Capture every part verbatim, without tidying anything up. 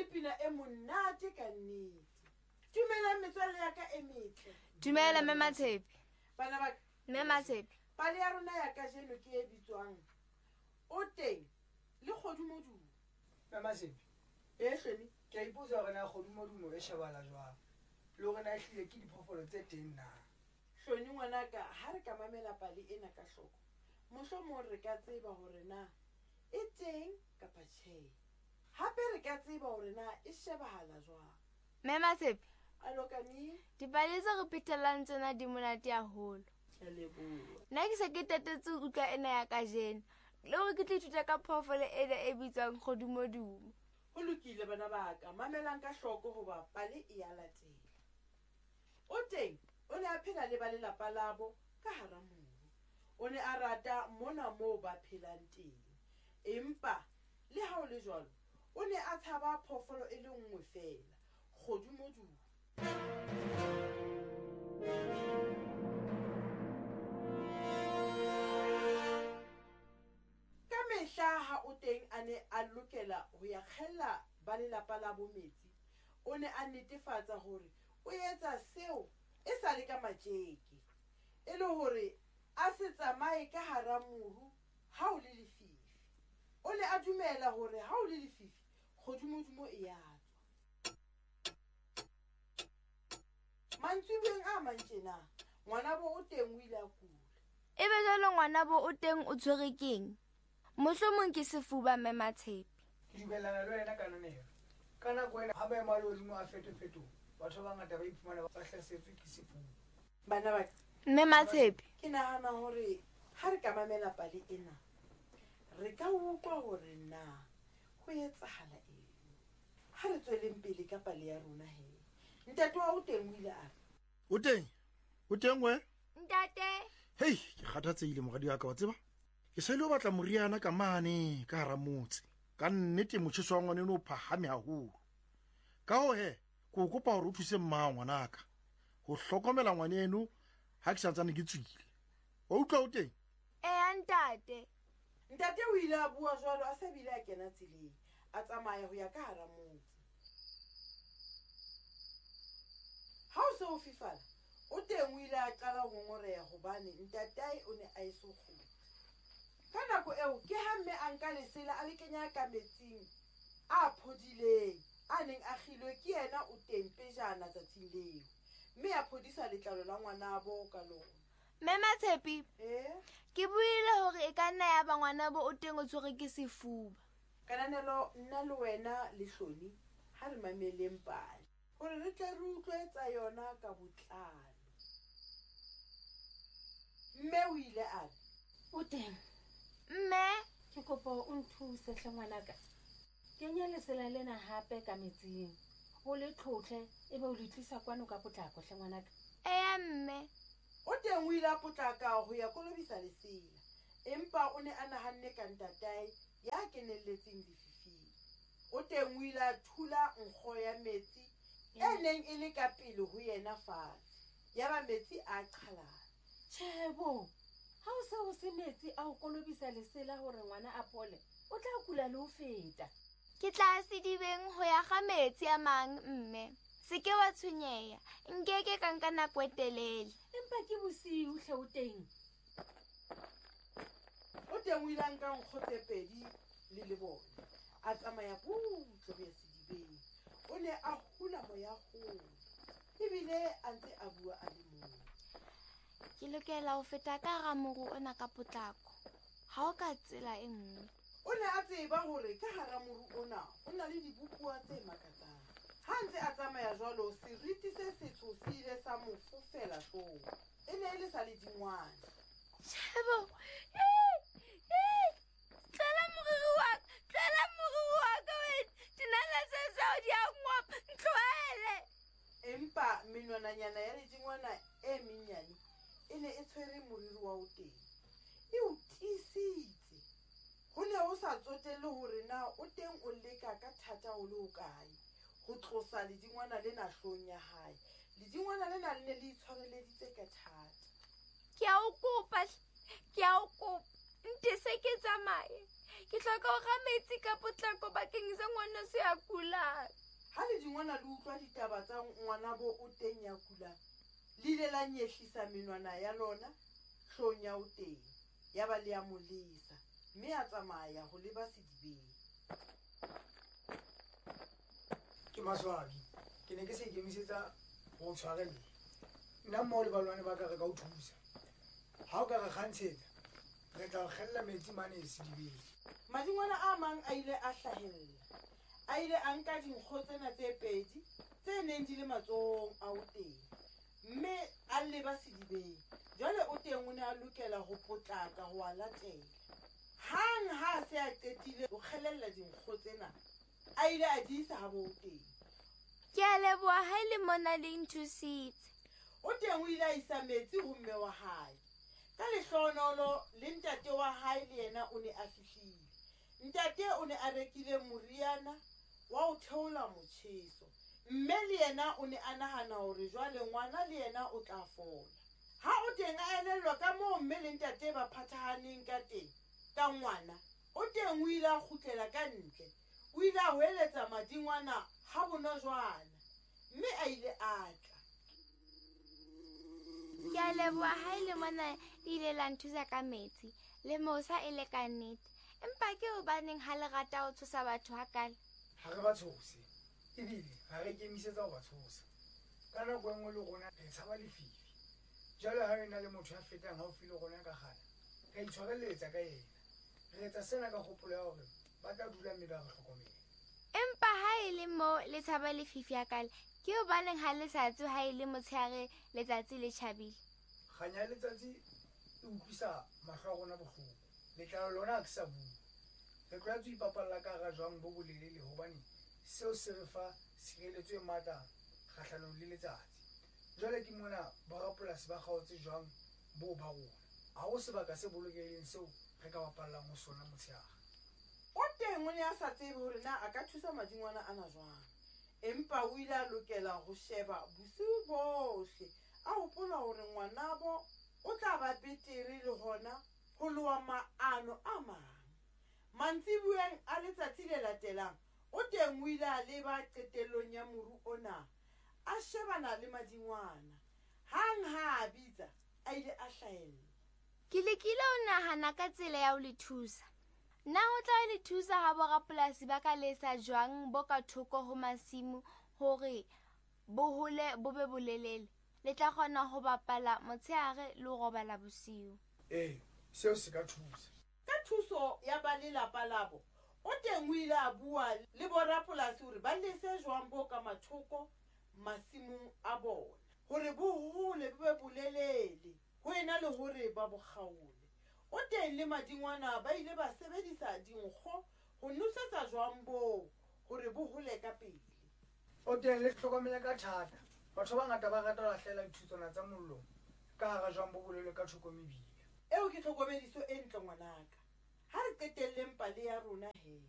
pina e monate ka nnete. Dumela metswalle ya ka e metle. Dumela Mme Matshepi. Bana ba Mme Matshepi. Pale ya rona ya ka jeno ke e bitswang o teng le kgodumodumo. Mme Matshepi. Eh hlweni, ke a ipotsa hore na kgodumodumo e shebala jwang. Le hore na ehlile ke diphoofolo tse teng na. Hlweni ngwanaka, ha re ka mamela pale ena ka hloko, mohlomong re ka tseba hore na e teng kapa tjhe. Hape re ka tseba hore na e shebahala jwang. Mme Matshepi. Alo Kani, Dipale tse re phethelang tsena di monate haholo. ke a leboha. Nna ke se ke tatetse ho utlwa ena ya kajeno. Le hore ke tla ithuta ka phoofolo ena e bitswang kgodumodumo. Ho lokile bana ba ka, mamelang ka hloko hoba pale e ya latela. O teng o ne a phela le ba lelapa labo ka hara mobu. O ne a rata mona moo ba phelang teng. Empa le ha o le jwalo, o ne a tshaba phoofolo e le nngwe fela, kgodumodumo. Ka mehla ha o teng a ne a lokela ho ya kgella ba lelapa la bo metsi, o ne a netefatsa hore o etsa seo e sa le ka matjeke, e le hore a se tsamaye ka hara moru ha o le lefifi. O ne a dumela hore ha o le lefifi, kgodumodumo e ya tswa. Mantsibeng a mantjena, ngwana bo o teng o ile a kula. E be jwale ngwana bo o teng o tshwere keng? Mohlomong ke sefuba Mme Matshepi. Ke dumellana le wena ka nanelo. Ka nako ena ha maemo a lehodimo a fetofetoha, batho ba bangata ba iphumana ba hlasetswe ke sefuba. Bana ba Mme Matshepi. ke nahana hore ha re ka mamela pale ena, re ka utlwa hore na ho etsahala eng. Ha re tsweleng pele ka pale ya rona he. Ntate wa o teng o ile a re, O teng? O teng we? Ntate. Hei, ke kgathatseile moradi wa ka wa tseba. Ke sa ile ho batla moriana ka mane ka hara motse. Ka nnete motjheso wa ngwana o phahame haholo. Ka ho he, ke o kopa hore o thuse mma ngwanaka ho hlokomela ngwana eno ha ke santsane ke tswile. Wa utlwa o teng? Eh ntate. ntate o ile a bua jwalo a se bile a kena tseleng, a tsamaya ho ya ka hara motse. Ha o se o fifala, o teng o ile a qala ho ngoreha hobane ntatae o ne a eso kgutla. Ka nako eo ke ha mme a nka lesela a le kenya ka metsing a phodileng, a neng a khilwe ke yena o teng pejana tsatsing leo, mme a phodisa letlalo la ngwana bo ka lona. Mme Matshepi. Eh, Ke buile hore e ka nna ya ba ngwana bo o teng o tshwere ke sefuba. kananelo nna le wena le Hloni ha re mameleng pale hore re tle re utlwe tsa yona ka botlalo. Mme o ile a re, O teng. Mme. Ke kopa o nthuse hle ngwanaka. Kenya lesela lena hape ka metsing. O le tlhotlhe ebe o le tlisa kwano ka potlako hle ngwanaka. Eh mme. o teng o ile a potlaka ho ya kolobisa lesela, empa o ne a nahanne ka ntatae ya kenelletseng lefifing. O teng o ile a thula nkgo ya metsi e neng e le ka pele ho yena fatshe, ya ba metsi a qhalana. Tjhebo. Ha o se o se metsi a o kolobisa lesela hore ngwana a phole, o tla kula le ho feta. Ke tla sedibeng ho ya ga metsi a mang mme. Se ke wa tshwenyeha, nkeke ka nka nako e telele. Empa ke bosiu hle o teng. O teng o ile a nka nkgo tse pedi le lebone, a tsamaya butle ho ya sedibeng. O ne a hula moya kgolo, ebile a ntse a bua a le mong. Ke lokela ho feta ka hara moru ona ka potlako. Ha o ka tsela e nngwe. O ne a tseba hore ka hara moru ona o na le dibupuwa tse makatsang. Ha ntse a tsamaya jwalo, seriti se setsho se ile sa mo fofela hlooho. E ne e le sa le dingwane. Tjhebo. Tlela moriri wa ka, tlela moriri wa ka wena. Dinala tse tseo di a ngwapa, ntlwele. Empa menwananyana ya ledingwana e menyane e ne e tshwere moriri wa o teng. E o tiisitse. Ho ne ho sa tsotelle hore na o teng o leka ka thata ho le ho kae ho tlosa ledingwana lena hloohong ya hae. Ledingwana lena le ne le itshwareleditse ka thata. Ke a o kopa, ke a o kopa. Nte se ke tsamaye. ke hloka ho kga metsi ka potlako bakeng sa ngwana se a kulang. Ha le dingwana le utlwa ditaba tsa ngwana bo o teng ya kulang, le ile la nyehlisa menwana ya lona hlong ya o teng, ya ba le ya molesa, mme a tsamaya ho leba sedibeng. Ke maswabi, ke ne ke se ikemisetsa go tshwarella. Nna mmoho le balwane ba ka re ka o thusa. Ha o ka re kgantshetsa, re tla o kgella metsi mane sedibeng. Madingwana a mang a ile a hlahella, a ile a nka dinkgo tsena tse pedi tse neng di le matsohong a o teng, mme a leba sedibeng. Jwale o teng o ne a lokela ho potlaka ho a latela. Hang ha se a qetile ho kgelella dinkgo tsena, a ile a di isa ha bo o teng. Ke a leboha ha e le mona le nthusitse. O teng o ile a isa metsi ho mme wa hae. Ka lehlohonolo le ntate wa hae le yena o ne a fihlile. Ntate o ne a rekile moriana wa ho theola motjheso, mme le yena o ne a nahana hore jwale ngwana le yena o tla fola. Ha o teng a elellwa ka moo mme le ntate ba phathahaneng ka teng ka ngwana, o teng o ile a kgutlela ka ntle, o ile a hweletsa madingwana ha bonojwana, mme a ile a tla. Ke a leboha ha e le mona le ile la nthusa ka metsi le mosa e le ka nnete. Empa ke hobaneng ha le rata ho tshosa batho hakale? Ha re ba tshose, ebile ha re ikemisetsa ho ba tshosa. Ka nako e nngwe le rona re tshaba lefifi. Jwale ha e na le motho ya fetang haufi le rona ka kgale, re itshwarelletsa ka yena. Re etsa sena ka kgopolo ya hore ba tla dula mme ba re hlokomela. Empa ha e le mo le tshaba lefifi hakale, ke hobaneng ha le sa tswe ha e le motshehare letsatsi le tjhabile? Kganya ya letsatsi e utlwisa mahlo a rona bohloko. Letlalo lona ha ke sa bua. Re tlwaetse ho ipapalla ka hara jwang bo bolelele hobane seo se re fa tshireletso e matla kgahlanong le letsatsi. Jwale ke mona borapolasi ba kgaotse jwang bo ba rona. Ha ho sebaka se bolokehileng seo re ka bapallang ho sona motshehare. O teng o ne a sa tsebe hore na a ka thusa madingwana ana jwang, empa o ile a lokela ho sheba bosiu bohle a hopola hore ngwanabo o tla ba betere le hona ho loa maano a mang. Mantsibueng a letsatsi le latelang, o teng o ile a leba qetellong ya moru ona, a shebana le madingwana. Hang ha a bitsa, a ile a hlahella. Ke lekile ho nahana ka tsela ya ho le thusa. Na ho tla le thusa ha borapolasi ba ka lesa jwang bo ka thoko ho masimo hore bo hole bo be bolelele, le tla kgona ho bapala motshehare le ho robala bosiu? Ee, seo se ka thusa. Ka thuso ya ba lelapa labo, o teng o ile a bua le borapolasi hore ba lese jwang bo ka mathoko masimong a bona, hore bo hole bo be bolelele ho ena le hore ba bo kgaole. O teng le madingwana ba ile ba sebedisa dinkgo ho nosetsa jwang boo hore bo hole ka pele. O teng le hlokomela ka thata. Batho ba ngata ba rata ho lahlela dithutswana tsa mollo ka hara jwang bo bolelele ka thoko mebila. Eo ke tlhokomediso e ntle ngwanaka. Ha re qetelleng pale ya rona he,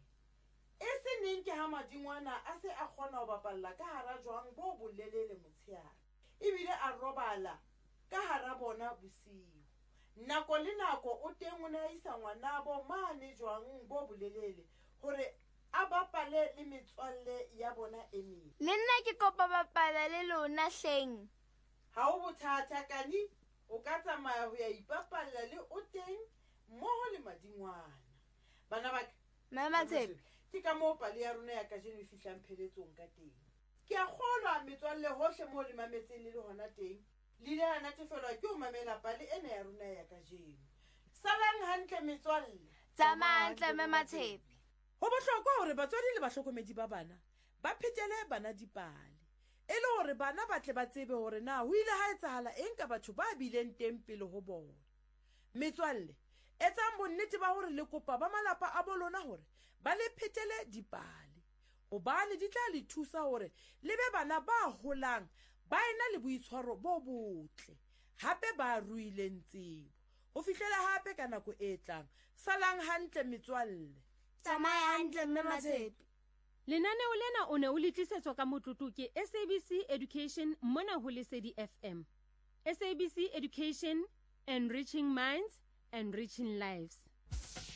e se neng ke ha madingwana a se a kgona ho bapalla ka hara jwang bo bolelele motshehare, ebile a robala ka hara bona bosiu. Nako le nako o teng o ne a isa ngwanabo mane jwang bo bolelele hore a bapale le metswalle ya bona e meng. Le nna ke kopa bapala le lona hleng. Ha ho bothata kani, o ka tsamaya ho ya ipapalla le o teng mmoho le madingwana. Bana ba ka, Mama Tshepe, ke ka moo pale ya rona ya kajeno e fihlang pheletsong ka teng. Ke a kgolwa metswalle hohle moo le mametseng le le hona teng, le ile la natefelwa ke ho mamela pale ena ya rona ya kajeno. Salang hantle metswalle. tsamaya hantle Mama Tshepe. Ho bohlokwa hore batswadi le bahlokomedi ba bana ba phetele bana dipale, e le hore bana ba tle ba tsebe hore na ho ile ha etsahala eng ka batho ba bileng teng pele ho bona. Metswalle, etsang bonnete ba hore le kopa ba malapa a bolona hore ba le phetele dipale, hobane di tla le thusa hore le be bana ba holang ba ena le boitshwaro bo botle, hape ba ruileng tsebo ho fihlela hape ka nako e tlang. Salang hantle metswalle. Tsamaya hantle Mama Tshepe. Lenaneo lena o ne o le tlisetswa ka motlotlo ke S A B C Education mona ho Lesedi F M. S A B C Education, enriching minds, enriching lives.